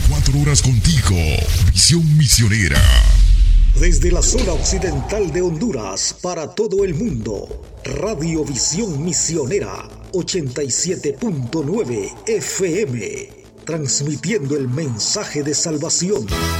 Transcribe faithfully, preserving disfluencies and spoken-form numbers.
veinticuatro horas contigo. Visión Misionera. Desde la zona occidental de Honduras para todo el mundo, Radio Visión Misionera ochenta y siete punto nueve F M, transmitiendo el mensaje de salvación.